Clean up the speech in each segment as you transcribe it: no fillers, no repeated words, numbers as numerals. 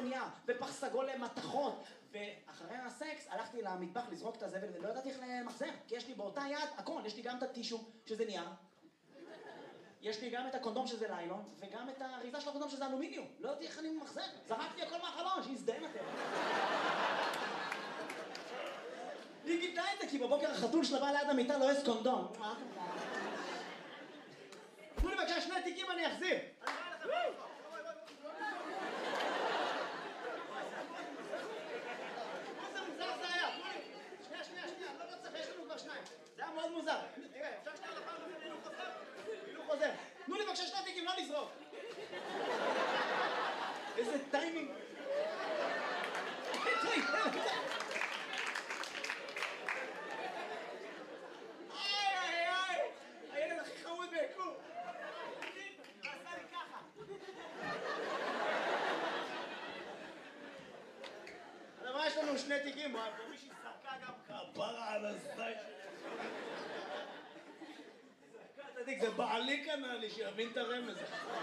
בנייר, ופח סגול למתכות. ואחרי הסקס הלכתי למטבח לזרוק את הזבל, ולא ידעתי איך למחזר, כי יש לי באותה יד הכל, יש לי גם את הטישו, שזה נייר. יש לי גם את הקונדום שזה ליילון, וגם את האריזה של הקונדום שזה אלומיניום. לא יודעתי איך אני ממחזר. זרקתי הכל מהחלון, שיזדיין אתם. היא גידלה את זה, כי בבוקר החתול שלה בא ליד המיטה לא יש קונדום. תנו לי בבקשה 2 תיקים אני אחזיר. איזה מוזר זה היה. שנייה, לא צריך, יש לנו כבר 2. זה היה מאוד מוזר. תראה, אפשר שנייה לפעם הילוך חוזר? הילוך חוזר. תנו לי בבקשה 2 תיקים, לא לזרוק. איזה טיימינג. הילד הכי חמוד ביקום. עשה לי ככה. אבל יש לנו 2 תיקים, מישהי סרקה גם כפרה על הזין. סרקה את התיק, זה בעלי קנה לי שיבין את הרמז.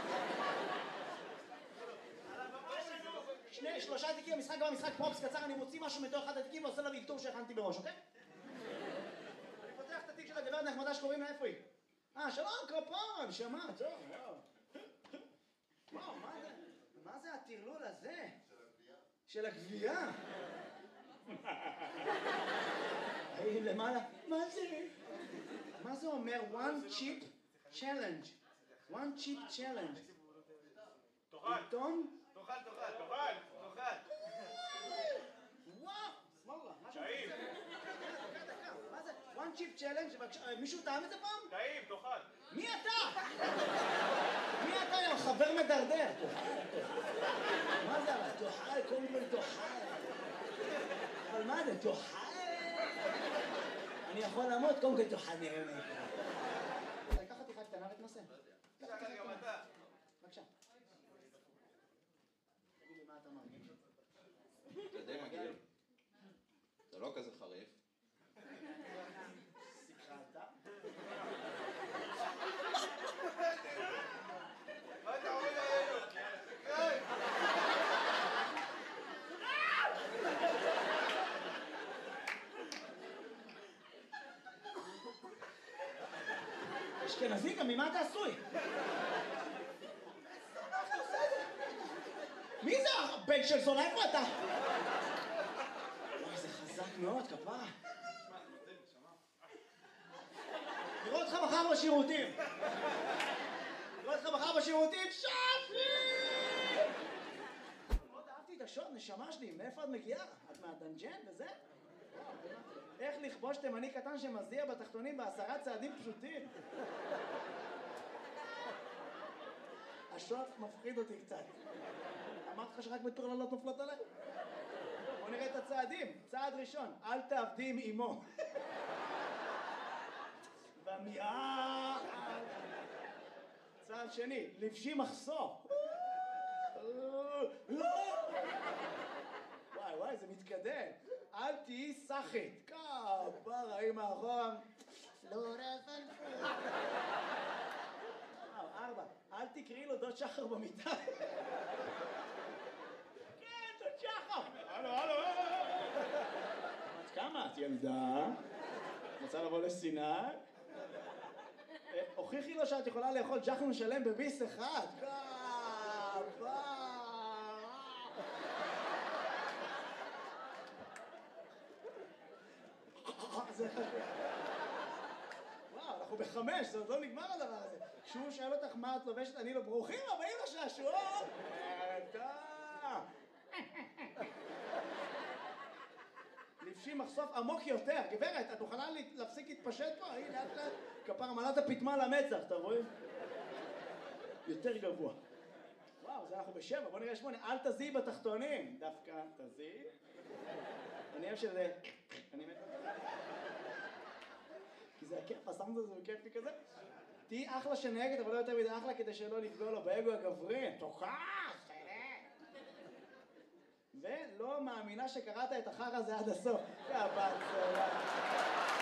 3 תיקים, המשחק גם משחק פרופס קצר, אני מוציא משהו מתוך אחד התיקים ועושה לה ויקטור שהכנתי בראש, אוקיי? אני פותח את התיק של הגברת נחמדה שקוראים לה, איפה היא? שלום, כפרה, שמע, טוב, וואו, מה זה הטרלול הזה? של הגבייה? למעלה, מה זה אומר? One chip challenge. One chip challenge. תאכל. עיתון? תאכל. וואו, סמאללה. טעים. מה זה? One chip challenge? מישהו טעם את זה פעם? טעים, תאכל. מי אתה? מי אתה, יא חבר מדרדר? מה זה אבל? תאכל, קודם כל תאכל. אבל מה זה? תאכל? אני יכול למות, קודם כל תאכל נראה מה יקרה. לקחת תיכה קטנה ותנסה. לקחת גם אתה. בבקשה. תגיד לי מה אתה מרגיש. זה די מגעיל. זה לא כזה חריף. סיכרת? מה אתה עומד עלינו? אשכנזי, גם ממה אתה עשוי? מי זה הבן של זונה? איפה אתה? וואי, זה חזק מאוד, כפרה. נראה אותך מחר בשירותים. שפי! מאוד אהבתי את השוט, נשמה שלי. מאיפה את מגיעה? את מהדנג'ן וזה? איך לכבוש תימני קטן שמזיע בתחתונים ב10 צעדים פשוטים? השוט מפחיד אותי קצת. אמרתי לך שרק מטורללות נופלות עליי? בוא נראה את הצעדים. צעד ראשון, אל תעבדי עם אמו. ומיעה. צעד שני, לבשי מחסור. וואי, זה מתקדם. אל תהיי סחית. כפרה, עם האחרון. לא רפלפו. 4, אל תקראי לו דוד שחר במיטה. כן, דוד שחר. הלו. את כמה? את ילדה? רוצה לבוא לסיני? הוכיחי לו שאת יכולה לאכול ג'חנון שלם בביס אחד. וואו, אנחנו ב5, זה עוד לא נגמר הדבר הזה. כשהוא שואל אותך מה את לובשת, אני לא ברוכים הבאים לשעשועון. לבשי מחשוף עמוק יותר. גברת, את מוכנה להפסיק להתפשט פה? הנה, לאט כפר מלאת הפטמה למצח, אתה רואה? יותר גבוה. וואו, זה אנחנו ב7, בוא נראה 8. אל תזיעי בתחתונים. דווקא תזיעי. אני אוהב שזה... אני מת... כי זה הכיף, הסאונד הזה הוא כיף לי כזה. תהי אחלה שנהגת, אבל לא יותר מדי אחלה כדי שלא נפגוע לו באגו הגברי. תוכח! ולא מאמינה שקראת את החר הזה עד הסוף. יא בת סולה.